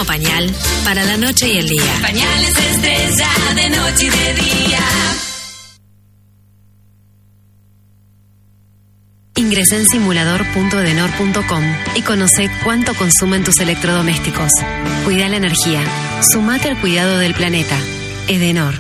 último pañal para la noche y el día. Pañales Estrella de noche y de día. Ingresa en simulador.edenor.com y conoce cuánto consumen tus electrodomésticos. Cuida la energía. Sumate al cuidado del planeta. Edenor.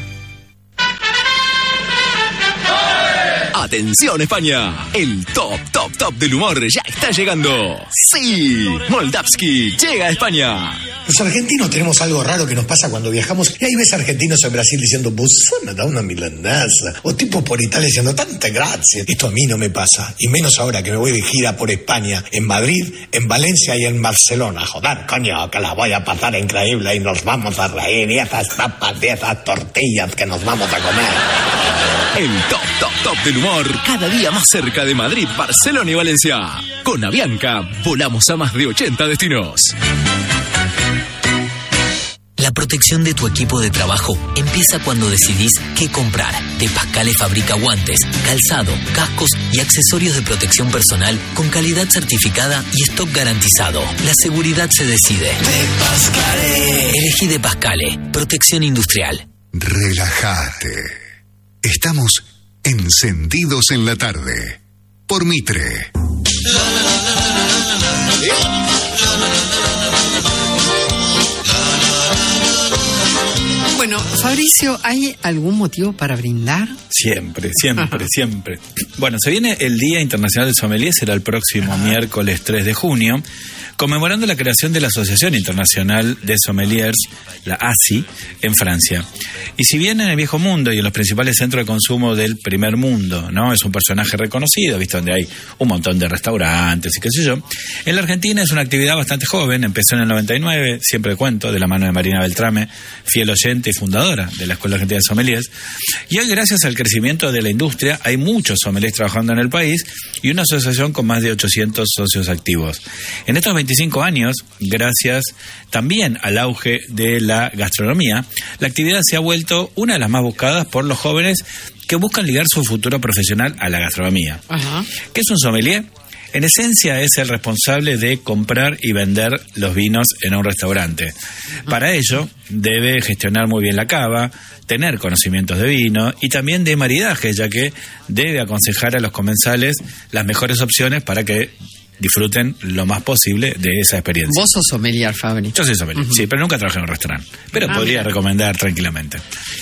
¡Atención España! El top del humor ya está llegando. ¡Sí! Moldavsky llega a España. Los argentinos tenemos algo raro que nos pasa cuando viajamos y ahí ves argentinos en Brasil diciendo "Bussona da una milanesa", o tipos por Italia diciendo "tanta gracia". Esto a mí no me pasa, y menos ahora que me voy de gira por España, en Madrid, en Valencia y en Barcelona. Joder, coño, que la voy a pasar increíble y nos vamos a reír, y esas tapas y esas tortillas que nos vamos a comer. El top del humor, cada día más cerca de Madrid, Barcelona y Valencia. Con Avianca volamos a más de 80 destinos. La protección de tu equipo de trabajo empieza cuando decidís qué comprar. De Pascale fabrica guantes, calzado, cascos y accesorios de protección personal con calidad certificada y stock garantizado. La seguridad se decide. De Pascale. Elegí De Pascale. Protección industrial. Relájate. Estamos encendidos en la tarde. Por Mitre. Bueno, Fabricio, ¿hay algún motivo para brindar? Siempre. Bueno, se viene el Día Internacional del Sommelier, será el próximo miércoles 3 de junio, conmemorando la creación de la Asociación Internacional de Sommeliers, la ASI, en Francia. Y si bien en el viejo mundo y en los principales centros de consumo del primer mundo, ¿no?, es un personaje reconocido, visto donde hay un montón de restaurantes y qué sé yo, en la Argentina es una actividad bastante joven, empezó en el 99, siempre cuento, de la mano de Marina Beltrame, fiel oyente y fundadora de la Escuela Argentina de Sommeliers, y hoy, gracias al crecimiento de la industria, hay muchos sommeliers trabajando en el país y una asociación con más de 800 socios activos. En estos 25 años, gracias también al auge de la gastronomía, la actividad se ha vuelto una de las más buscadas por los jóvenes que buscan ligar su futuro profesional a la gastronomía. Ajá. ¿Qué es un sommelier? En esencia es el responsable de comprar y vender los vinos en un restaurante. Para ello debe gestionar muy bien la cava, tener conocimientos de vino y también de maridaje, ya que debe aconsejar a los comensales las mejores opciones para que disfruten lo más posible de esa experiencia. Vos sos sommelier, Fabri. Yo soy sommelier, sí, pero nunca trabajé en un restaurante. Pero podría recomendar tranquilamente.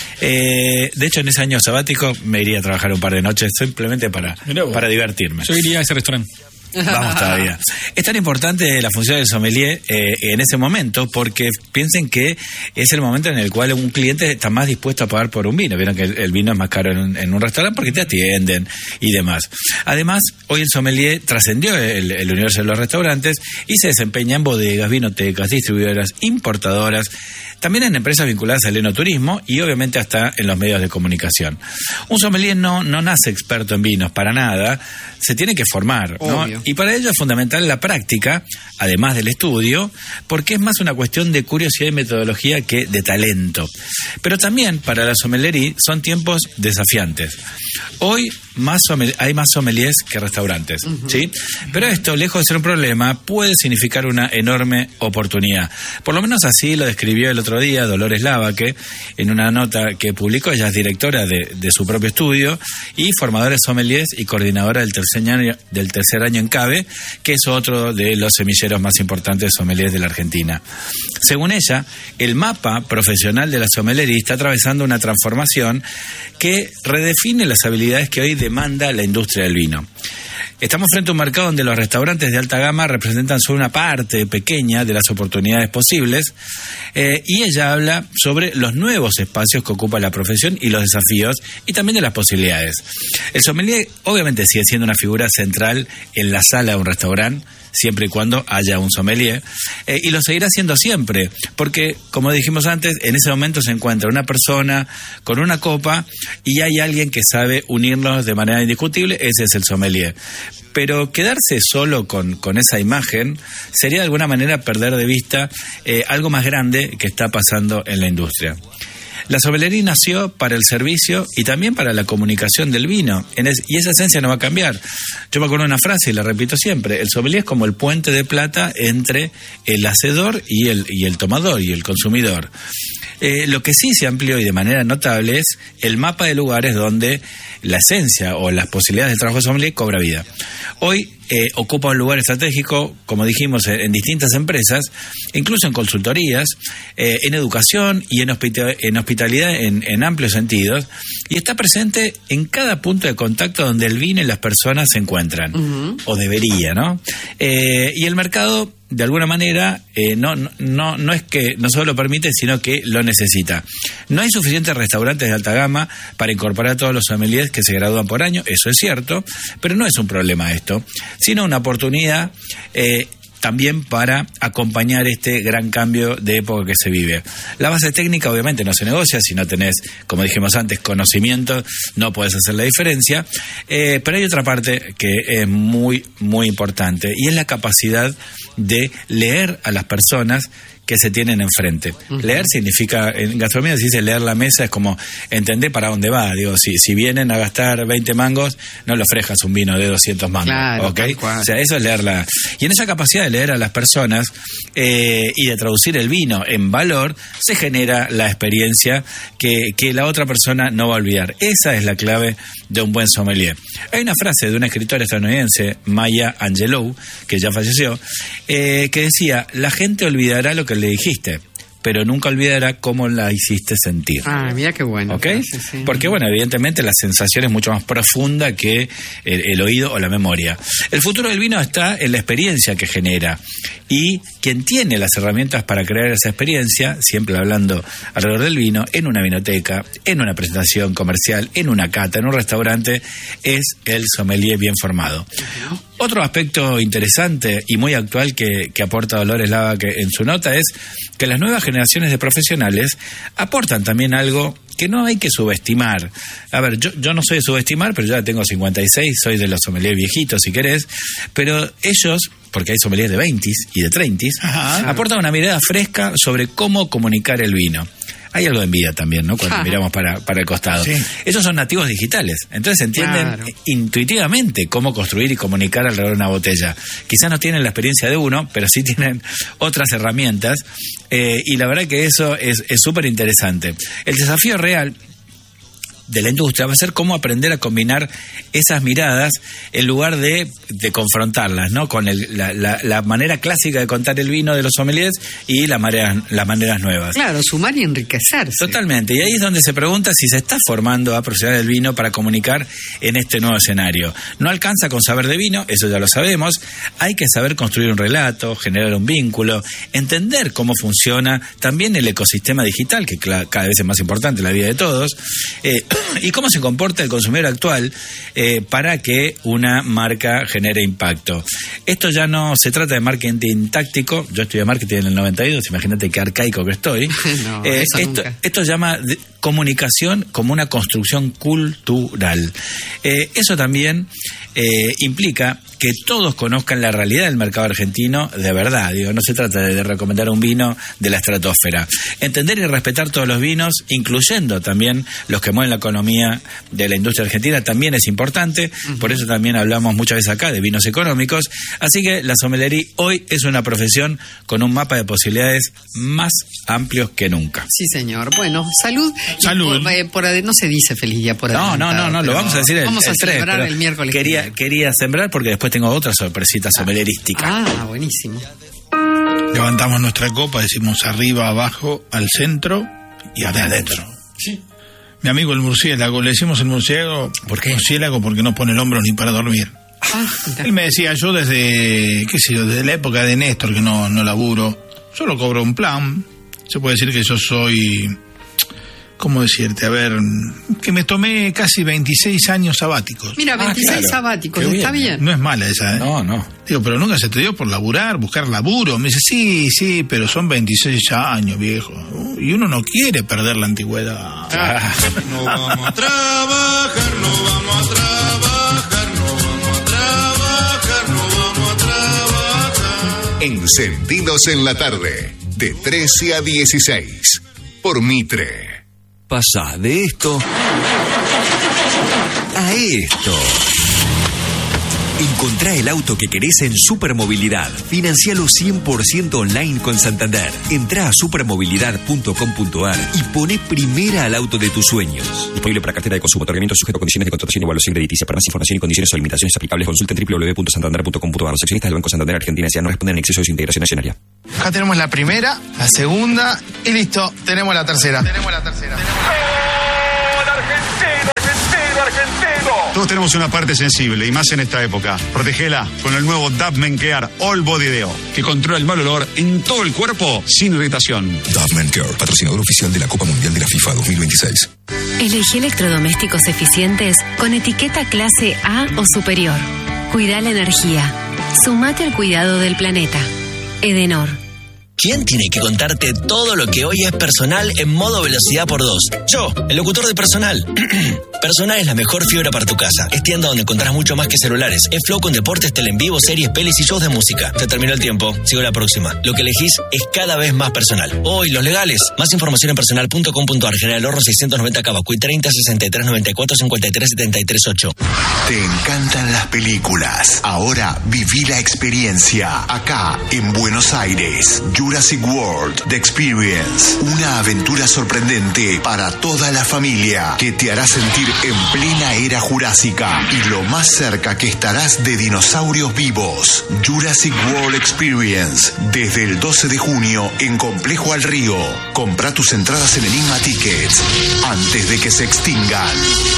De hecho, en ese año sabático me iría a trabajar un par de noches simplemente para divertirme. Yo iría a ese restaurante. Vamos todavía. Es tan importante la función del sommelier en ese momento porque piensen que es el momento en el cual un cliente está más dispuesto a pagar por un vino. Vieron que el vino es más caro en un restaurante porque te atienden y demás. Además, hoy el sommelier trascendió el universo de los restaurantes y se desempeña en bodegas, vinotecas, distribuidoras, importadoras, también en empresas vinculadas al enoturismo y obviamente hasta en los medios de comunicación. Un sommelier no nace experto en vinos, para nada, se tiene que formar, ¿no? Y para ello es fundamental la práctica, además del estudio, porque es más una cuestión de curiosidad y metodología que de talento. Pero también para la sommeliería son tiempos desafiantes. Hoy hay más sommeliers que restaurantes, ¿sí? Pero esto, lejos de ser un problema, puede significar una enorme oportunidad. Por lo menos así lo describió el otro día Dolores Lavaque en una nota que publicó. Ella es directora de su propio estudio y formadora de sommeliers y coordinadora del tercer año en CABE, que es otro de los semilleros más importantes de sommeliers de la Argentina. Según ella, el mapa profesional de la sommeliería está atravesando una transformación que redefine las habilidades que hoy demanda la industria del vino. Estamos frente a un mercado donde los restaurantes de alta gama representan solo una parte pequeña de las oportunidades posibles, y ella habla sobre los nuevos espacios que ocupa la profesión y los desafíos y también de las posibilidades. El sommelier obviamente sigue siendo una figura central en la sala de un restaurante, siempre y cuando haya un sommelier, y lo seguirá siendo siempre, porque, como dijimos antes, en ese momento se encuentra una persona con una copa y hay alguien que sabe unirlos de manera indiscutible, ese es el sommelier. Pero quedarse solo con esa imagen sería de alguna manera perder de vista algo más grande que está pasando en la industria. La sommelería nació para el servicio y también para la comunicación del vino, y esa esencia no va a cambiar. Yo me acuerdo de una frase y la repito siempre: el sommelier es como el puente de plata entre el hacedor y el tomador y el consumidor. Lo que sí se amplió y de manera notable es el mapa de lugares donde la esencia o las posibilidades del trabajo de sommelier cobra vida. Hoy ocupa un lugar estratégico, como dijimos, en distintas empresas, incluso en consultorías, en educación y en hospitalidad en amplios sentidos, y está presente en cada punto de contacto donde el vino y las personas se encuentran, o debería, ¿no? Y el mercado, de alguna manera, no es que no solo lo permite, sino que lo necesita. No hay suficientes restaurantes de alta gama para incorporar a todos los sommeliers que se gradúan por año, eso es cierto, pero no es un problema esto, sino una oportunidad también para acompañar este gran cambio de época que se vive. La base técnica obviamente no se negocia, si no tenés, como dijimos antes, conocimiento, no podés hacer la diferencia, pero hay otra parte que es muy, muy importante, y es la capacidad de leer a las personas que se tienen enfrente. Leer significa, en gastronomía se dice leer la mesa, es como entender para dónde va. Digo, si vienen a gastar 20 mangos, no le ofrejas un vino de 200 mangos, claro, ¿ok? O sea, eso es leerla. Y en esa capacidad de leer a las personas y de traducir el vino en valor, se genera la experiencia que la otra persona no va a olvidar. Esa es la clave de un buen sommelier. Hay una frase de una escritora estadounidense, Maya Angelou, que ya falleció, que decía: la gente olvidará lo que le dijiste, pero nunca olvidará cómo la hiciste sentir. Ah, mira qué bueno. ¿Ok? Sí. Porque, bueno, evidentemente la sensación es mucho más profunda que el oído o la memoria. El futuro del vino está en la experiencia que genera. Y quien tiene las herramientas para crear esa experiencia, siempre hablando alrededor del vino, en una vinoteca, en una presentación comercial, en una cata, en un restaurante, es el sommelier bien formado. Otro aspecto interesante y muy actual que aporta Dolores Lava en su nota es que las nuevas generaciones de profesionales aportan también algo que no hay que subestimar. A ver, yo no soy de subestimar, pero ya tengo 56, soy de los sommeliers viejitos, si querés, pero ellos, porque hay sommeliers de 20 y de 30, aportan una mirada fresca sobre cómo comunicar el vino. Hay algo de envidia también, ¿no? Cuando miramos para el costado. Sí. Ellos son nativos digitales, entonces entienden intuitivamente cómo construir y comunicar alrededor de una botella. Quizás no tienen la experiencia de uno, pero sí tienen otras herramientas, y la verdad que eso es súper interesante. El desafío real de la industria va a ser cómo aprender a combinar esas miradas en lugar de confrontarlas, ¿no? Con la manera clásica de contar el vino de los sommeliers y las maneras nuevas. Claro, sumar y enriquecerse. Totalmente, y ahí es donde se pregunta si se está formando a profesionales del vino para comunicar en este nuevo escenario. No alcanza con saber de vino, eso ya lo sabemos, hay que saber construir un relato, generar un vínculo, entender cómo funciona también el ecosistema digital, que cada vez es más importante en la vida de todos, y cómo se comporta el consumidor actual para que una marca genere impacto. Esto ya no se trata de marketing táctico. Yo estudié marketing en el 92, imagínate qué arcaico que estoy. No, esto llama comunicación como una construcción cultural. Eso también implica que todos conozcan la realidad del mercado argentino de verdad. Digo, no se trata de recomendar un vino de la estratosfera. Entender y respetar todos los vinos, incluyendo también los que mueven la economía de la industria argentina, también es importante. Por eso también hablamos muchas veces acá de vinos económicos. Así que la sommelería hoy es una profesión con un mapa de posibilidades más amplios que nunca. Sí, señor. Bueno, salud. Salud. No se dice feliz día por adelantado. No, lo vamos a decir vamos a 3, celebrar el miércoles. Quería sembrar porque después tengo otra sorpresita sommelerística. Ah, buenísimo. Levantamos nuestra copa, decimos arriba, abajo, al centro y adentro. Sí. Mi amigo el murciélago, le decimos el murciélago. ¿Por qué? Murciélago porque no pone el hombro ni para dormir. Él me decía, yo desde la época de Néstor que no laburo, solo cobro un plan. Se puede decir que yo soy, ¿cómo decirte? A ver, que me tomé casi 26 años sabáticos. Mira, 26 sabáticos, está bien. No es mala esa, ¿eh? No. Digo, pero nunca se te dio por laburar, buscar laburo. Me dice, sí, pero son 26 años, viejo. Y uno no quiere perder la antigüedad. No vamos a trabajar, no vamos a trabajar, no vamos a trabajar, no vamos a trabajar. Encendidos en la tarde, de 13 a 16, por Mitre. Pasá de esto a esto. Encontrá el auto que querés en Supermovilidad. Financialo 100% online con Santander. Entrá a supermovilidad.com.ar y poné primera al auto de tus sueños. Disponible para cartera de consumo. Otorgamiento sujeto a condiciones de contratación y evaluación crediticia. Para más información y condiciones o limitaciones aplicables, consulta en www.santander.com.ar. Los accionistas del Banco Santander Argentina S.A. no responden en exceso de su integración accionaria. Acá tenemos la primera, la segunda y listo, tenemos la tercera. Todos tenemos una parte sensible, y más en esta época. Protégela con el nuevo Dove Men Care All Body Deo, que controla el mal olor en todo el cuerpo sin irritación. Dove Men Care, patrocinador oficial de la Copa Mundial de la FIFA 2026. Elegí electrodomésticos eficientes con etiqueta clase A o superior. Cuida la energía. Sumate al cuidado del planeta. Edenor. ¿Quién tiene que contarte todo lo que hoy es Personal en modo velocidad por 2? Yo, el locutor de Personal. Personal es la mejor fibra para tu casa. Es tienda donde encontrarás mucho más que celulares. Es flow con deportes, tele en vivo, series, pelis y shows de música. Se terminó el tiempo. Sigo la próxima. Lo que elegís es cada vez más Personal. Hoy, los legales. Más información en personal.com.ar. General Horro 690 Cabacuy 30 63 94 53 73 8. Te encantan las películas. Ahora viví la experiencia. Acá, en Buenos Aires. Jurassic World The Experience. Una aventura sorprendente para toda la familia que te hará sentir en plena era jurásica y lo más cerca que estarás de dinosaurios vivos. Jurassic World Experience. Desde el 12 de junio en Complejo al Río. Compra tus entradas en Enigma Tickets antes de que se extingan.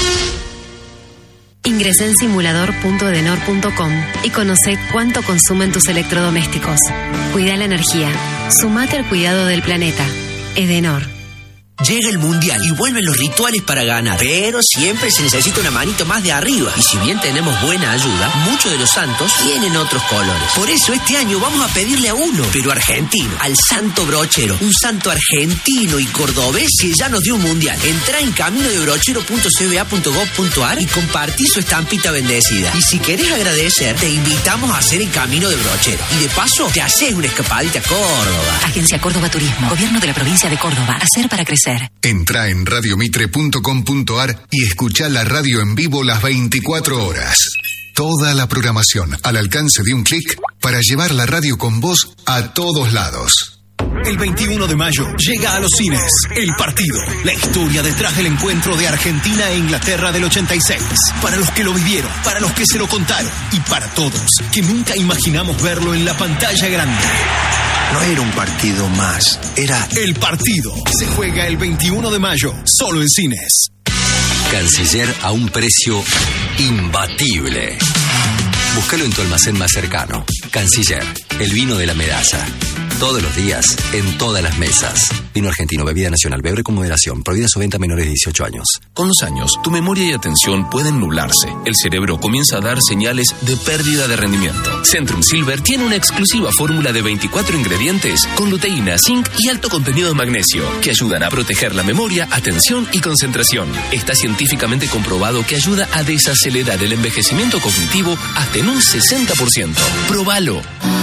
Ingresa en simulador.edenor.com y conoce cuánto consumen tus electrodomésticos. Cuida la energía. Sumate al cuidado del planeta. Edenor. Llega el Mundial y vuelven los rituales para ganar. Pero siempre se necesita una manito más de arriba. Y si bien tenemos buena ayuda, muchos de los santos tienen otros colores. Por eso este año vamos a pedirle a uno, pero argentino, al Santo Brochero. Un santo argentino y cordobés que ya nos dio un Mundial. Entrá en caminodebrochero.cba.gov.ar y compartí su estampita bendecida. Y si querés agradecer, te invitamos a hacer el Camino de Brochero. Y de paso, te haces una escapadita a Córdoba. Agencia Córdoba Turismo. Gobierno de la provincia de Córdoba. Hacer para crecer. Entrá en radiomitre.com.ar y escuchá la radio en vivo las 24 horas. Toda la programación al alcance de un clic para llevar la radio con vos a todos lados. El 21 de mayo llega a los cines El Partido, la historia detrás del encuentro de Argentina e Inglaterra del 86. Para los que lo vivieron, para los que se lo contaron y para todos que nunca imaginamos verlo en la pantalla grande. No era un partido más, era El Partido. Se juega el 21 de mayo, solo en cines. Canciller a un precio imbatible. Búscalo en tu almacén más cercano. Canciller, el vino de la medalla. Todos los días, en todas las mesas. Vino argentino, bebida nacional, beber con moderación. Prohibida su venta a menores de 18 años. Con los años, tu memoria y atención pueden nublarse. El cerebro comienza a dar señales de pérdida de rendimiento. Centrum Silver tiene una exclusiva fórmula de 24 ingredientes con luteína, zinc y alto contenido de magnesio que ayudan a proteger la memoria, atención y concentración. Está científicamente comprobado que ayuda a desacelerar el envejecimiento cognitivo hasta en un 60%. Próbalo.